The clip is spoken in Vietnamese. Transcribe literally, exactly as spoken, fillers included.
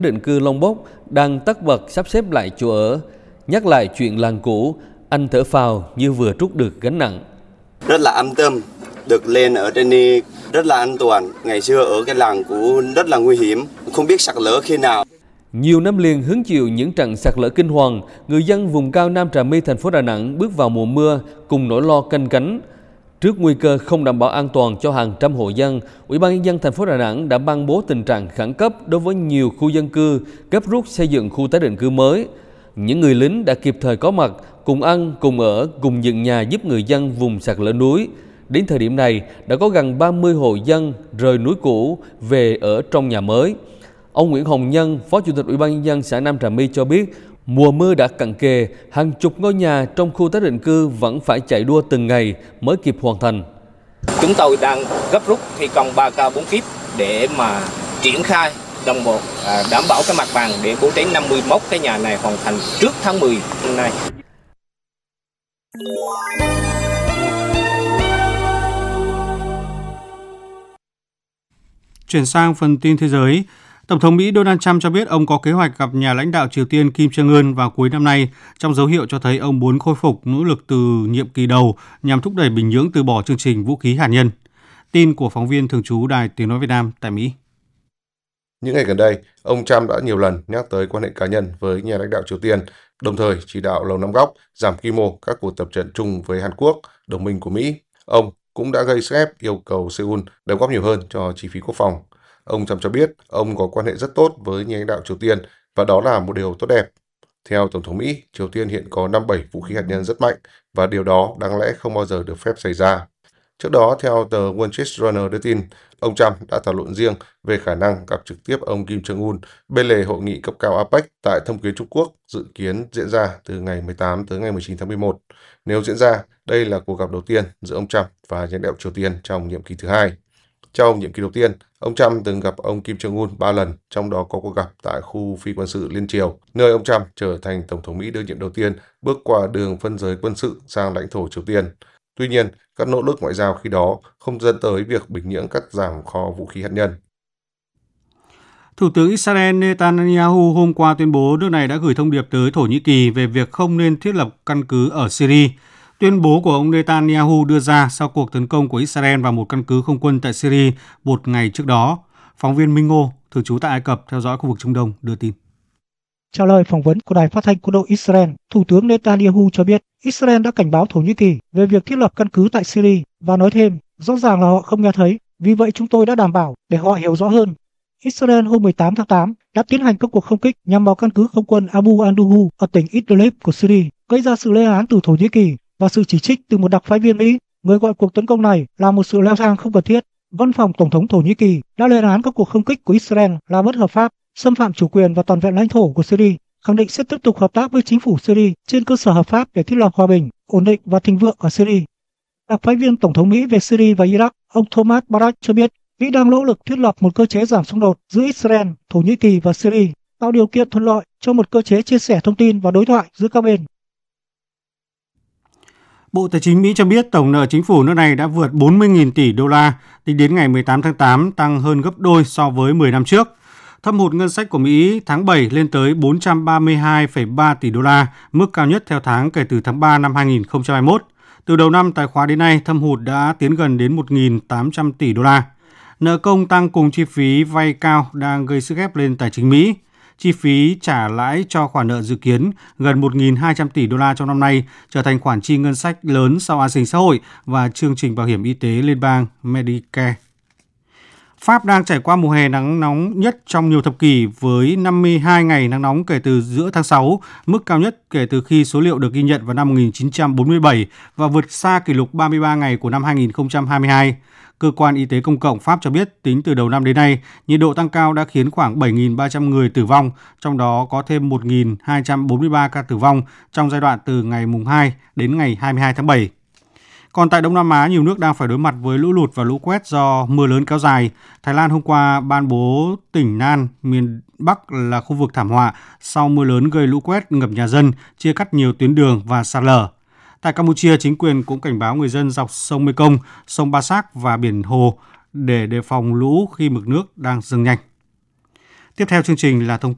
Định cư Long Bốc đang tất bật sắp xếp lại chỗ ở. Nhắc lại chuyện làng cũ, anh thở phào như vừa trút được gánh nặng. Rất là an tâm, được lên ở trên đây rất là an toàn. Ngày xưa ở cái làng cũ rất là nguy hiểm, không biết sạt lở khi nào. Nhiều năm liền hứng chịu những trận sạt lở kinh hoàng, người dân vùng cao Nam Trà My, thành phố Đà Nẵng bước vào mùa mưa cùng nỗi lo canh cánh. Trước nguy cơ không đảm bảo an toàn cho hàng trăm hộ dân, Ủy ban Nhân dân thành phố Đà Nẵng đã ban bố tình trạng khẩn cấp đối với nhiều khu dân cư, gấp rút xây dựng khu tái định cư mới. Những người lính đã kịp thời có mặt, cùng ăn, cùng ở, cùng dựng nhà giúp người dân vùng sạt lở núi. Đến thời điểm này, đã có gần ba mươi hộ dân rời núi cũ về ở trong nhà mới. Ông Nguyễn Hồng Nhân, Phó Chủ tịch Ủy ban Nhân dân xã Nam Trà My cho biết, mùa mưa đã cận kề, hàng chục ngôi nhà trong khu tái định cư vẫn phải chạy đua từng ngày mới kịp hoàn thành. Chúng tôi đang gấp rút thi công ba K bốn kíp để mà triển khai đồng bộ, à, đảm bảo cái mặt bằng để bố trí năm mươi mốt cái nhà này hoàn thành trước tháng mười năm nay. Chuyển sang phần tin thế giới, Tổng thống Mỹ Donald Trump cho biết ông có kế hoạch gặp nhà lãnh đạo Triều Tiên Kim Jong-un vào cuối năm nay, trong dấu hiệu cho thấy ông muốn khôi phục nỗ lực từ nhiệm kỳ đầu nhằm thúc đẩy Bình Nhưỡng từ bỏ chương trình vũ khí hạt nhân. Tin của phóng viên thường trú Đài Tiếng nói Việt Nam tại Mỹ. Những ngày gần đây, ông Trump đã nhiều lần nhắc tới quan hệ cá nhân với nhà lãnh đạo Triều Tiên, đồng thời chỉ đạo Lầu Năm Góc giảm quy mô các cuộc tập trận chung với Hàn Quốc, đồng minh của Mỹ. Ông cũng đã gây sức ép yêu cầu Seoul đóng góp nhiều hơn cho chi phí quốc phòng. Ông Trump cho biết ông có quan hệ rất tốt với nhà lãnh đạo Triều Tiên và đó là một điều tốt đẹp. Theo Tổng thống Mỹ, Triều Tiên hiện có năm bảy vũ khí hạt nhân rất mạnh và điều đó đáng lẽ không bao giờ được phép xảy ra. Trước đó, theo tờ Wall Street Journal đưa tin, ông Trump đã thảo luận riêng về khả năng gặp trực tiếp ông Kim Jong-un bên lề hội nghị cấp cao a pếch tại Thâm Quyến Trung Quốc dự kiến diễn ra từ ngày mười tám tới ngày mười chín tháng mười một. Nếu diễn ra, đây là cuộc gặp đầu tiên giữa ông Trump và nhà lãnh đạo Triều Tiên trong nhiệm kỳ thứ hai. Trong nhiệm kỳ đầu tiên, ông Trump từng gặp ông Kim Jong-un ba lần, trong đó có cuộc gặp tại khu phi quân sự Liên Triều, nơi ông Trump trở thành Tổng thống Mỹ đương nhiệm đầu tiên bước qua đường phân giới quân sự sang lãnh thổ Triều Tiên. Tuy nhiên, các nỗ lực ngoại giao khi đó không dẫn tới việc Bình Nhưỡng cắt giảm kho vũ khí hạt nhân. Thủ tướng Israel Netanyahu hôm qua tuyên bố nước này đã gửi thông điệp tới Thổ Nhĩ Kỳ về việc không nên thiết lập căn cứ ở Syria. Tuyên bố của ông Netanyahu đưa ra sau cuộc tấn công của Israel vào một căn cứ không quân tại Syria một ngày trước đó. Phóng viên Minh Ngô, thường trú tại Ai Cập, theo dõi khu vực Trung Đông, đưa tin. Trả lời phỏng vấn của Đài Phát thanh Quân đội Israel, Thủ tướng Netanyahu cho biết Israel đã cảnh báo Thổ Nhĩ Kỳ về việc thiết lập căn cứ tại Syria và nói thêm, rõ ràng là họ không nghe thấy, vì vậy chúng tôi đã đảm bảo để họ hiểu rõ hơn. Israel hôm mười tám tháng tám đã tiến hành các cuộc không kích nhằm vào căn cứ không quân Abu Anduhu ở tỉnh Idlib của Syria, gây ra sự lên án từ Thổ Nhĩ Kỳ và sự chỉ trích từ một đặc phái viên Mỹ, người gọi cuộc tấn công này là một sự leo thang không cần thiết. Văn phòng Tổng thống Thổ Nhĩ Kỳ đã lên án các cuộc không kích của Israel là bất hợp pháp, xâm phạm chủ quyền và toàn vẹn lãnh thổ của Syria, khẳng định sẽ tiếp tục hợp tác với chính phủ Syria trên cơ sở hợp pháp để thiết lập hòa bình, ổn định và thịnh vượng ở Syria. Đặc phái viên Tổng thống Mỹ về Syria và Iraq, ông Thomas Barak cho biết Mỹ đang nỗ lực thiết lập một cơ chế giảm xung đột giữa Israel, Thổ Nhĩ Kỳ và Syria, tạo điều kiện thuận lợi cho một cơ chế chia sẻ thông tin và đối thoại giữa các bên. Bộ Tài chính Mỹ cho biết tổng nợ chính phủ nước này đã vượt bốn mươi nghìn tỷ đô la tính đến ngày mười tám tháng tám, tăng hơn gấp đôi so với mười năm trước. Thâm hụt ngân sách của Mỹ tháng bảy lên tới bốn trăm ba mươi hai phẩy ba tỷ đô la, mức cao nhất theo tháng kể từ tháng ba năm hai nghìn không trăm hai mươi mốt. Từ đầu năm tài khóa đến nay, thâm hụt đã tiến gần đến một nghìn tám trăm tỷ đô la. Nợ công tăng cùng chi phí vay cao đang gây sức ép lên tài chính Mỹ. Chi phí trả lãi cho khoản nợ dự kiến gần một nghìn hai trăm tỷ đô la trong năm nay trở thành khoản chi ngân sách lớn sau an sinh xã hội và chương trình bảo hiểm y tế liên bang Medicare. Pháp đang trải qua mùa hè nắng nóng nhất trong nhiều thập kỷ với năm mươi hai ngày nắng nóng kể từ giữa tháng sáu, mức cao nhất kể từ khi số liệu được ghi nhận vào năm một nghìn chín trăm bốn mươi bảy và vượt xa kỷ lục ba mươi ba ngày của năm hai nghìn không trăm hai mươi hai. Cơ quan Y tế Công cộng Pháp cho biết tính từ đầu năm đến nay, nhiệt độ tăng cao đã khiến khoảng bảy nghìn ba trăm người tử vong, trong đó có thêm một nghìn hai trăm bốn mươi ba ca tử vong trong giai đoạn từ ngày mùng hai đến ngày hai mươi hai tháng bảy. Còn tại Đông Nam Á, nhiều nước đang phải đối mặt với lũ lụt và lũ quét do mưa lớn kéo dài. Thái Lan hôm qua ban bố tỉnh Nan, miền Bắc là khu vực thảm họa sau mưa lớn gây lũ quét ngập nhà dân, chia cắt nhiều tuyến đường và sạt lở. Tại Campuchia, chính quyền cũng cảnh báo người dân dọc sông Mekong, sông Ba Sắc và biển Hồ để đề phòng lũ khi mực nước đang dâng nhanh. Tiếp theo chương trình là thông tin